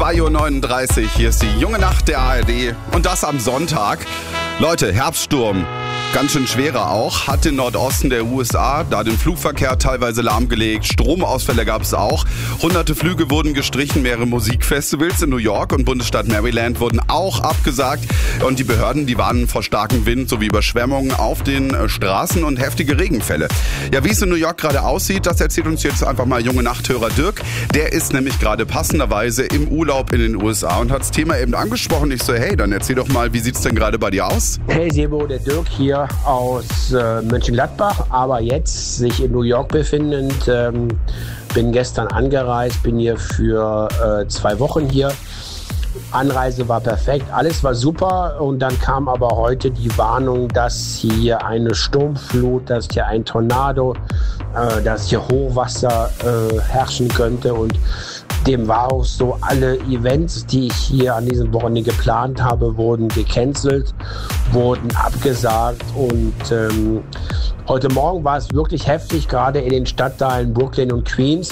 2:39 Uhr, hier ist die junge Nacht der ARD und das am Sonntag. Leute, Herbststurm, ganz schön schwerer auch, hat den Nordosten der USA da den Flugverkehr teilweise lahmgelegt, Stromausfälle gab es auch, hunderte Flüge wurden gestrichen, mehrere Musikfestivals in New York und Bundesstaat Maryland wurden auch abgesagt und die Behörden, die warnen vor starkem Wind sowie Überschwemmungen auf den Straßen und heftige Regenfälle. Ja, wie es in New York gerade aussieht, das erzählt uns jetzt einfach mal junge Nachthörer Dirk. Der ist nämlich gerade passenderweise im Urlaub in den USA und hat das Thema eben angesprochen. Ich so, hey, dann erzähl doch mal, wie sieht's denn gerade bei dir aus? Hey Sebo, der Dirk hier aus Mönchengladbach, aber jetzt sich in New York befindend. Bin gestern angereist, bin hier für 2 Wochen hier. Anreise war perfekt, alles war super und dann kam aber heute die Warnung, dass hier eine Sturmflut, dass hier ein Tornado, dass hier Hochwasser herrschen könnte und dem war auch so, alle Events, die ich hier an diesem Wochenende geplant habe, wurden gecancelt, wurden abgesagt und heute Morgen war es wirklich heftig, gerade in den Stadtteilen Brooklyn und Queens.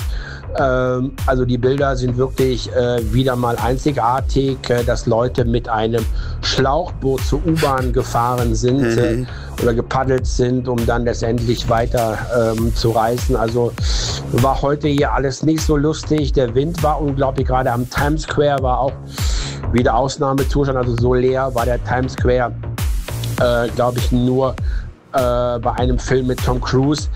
Also die Bilder sind wirklich wieder mal einzigartig, dass Leute mit einem Schlauchboot zur U-Bahn gefahren sind oder gepaddelt sind, um dann letztendlich weiter zu reisen. Also war heute hier alles nicht so lustig. Der Wind war unglaublich, gerade am Times Square war auch wieder Ausnahmezustand, also so leer war der Times Square, glaube ich, nur bei einem Film mit Tom Cruise.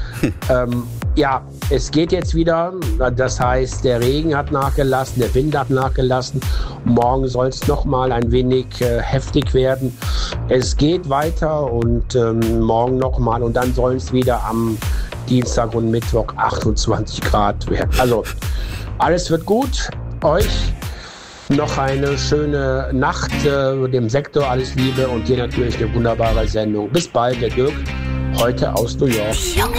Ja, es geht jetzt wieder. Das heißt, der Regen hat nachgelassen, der Wind hat nachgelassen. Morgen soll es noch mal ein wenig heftig werden. Es geht weiter und morgen noch mal und dann soll es wieder am Dienstag und Mittwoch 28 Grad werden. Also alles wird gut. Euch noch eine schöne Nacht, dem Sektor alles Liebe und dir natürlich eine wunderbare Sendung. Bis bald, der Dirk, heute aus New York. Junge